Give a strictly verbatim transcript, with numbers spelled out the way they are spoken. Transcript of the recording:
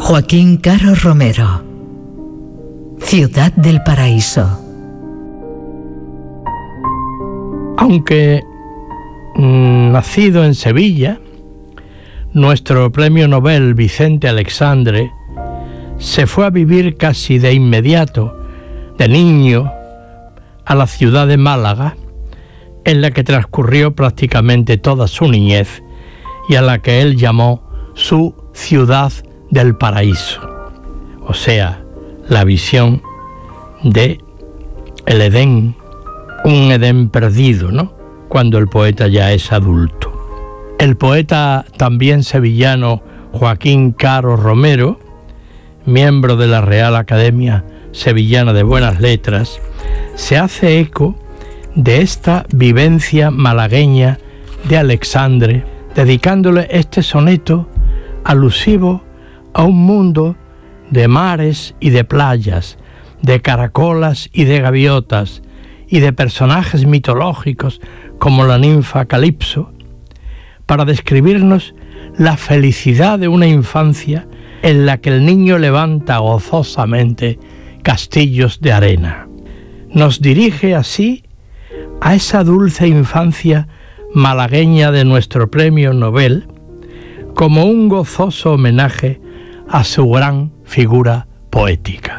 Joaquín Caro Romero, Ciudad del Paraíso. Aunque mmm, nacido en Sevilla, nuestro premio Nobel Vicente Aleixandre se fue a vivir casi de inmediato, de niño, a la ciudad de Málaga, en la que transcurrió prácticamente toda su niñez y a la que él llamó su ciudad del paraíso, o sea, la visión de el Edén, un Edén perdido, ¿no?, cuando el poeta ya es adulto. El poeta también sevillano Joaquín Caro Romero, miembro de la Real Academia Sevillana de Buenas Letras, se hace eco de esta vivencia malagueña de Aleixandre, dedicándole este soneto alusivo a un mundo de mares y de playas, de caracolas y de gaviotas, y de personajes mitológicos como la ninfa Calipso, para describirnos la felicidad de una infancia en la que el niño levanta gozosamente castillos de arena. Nos dirige así a esa dulce infancia malagueña de nuestro premio Nobel como un gozoso homenaje a su gran figura poética.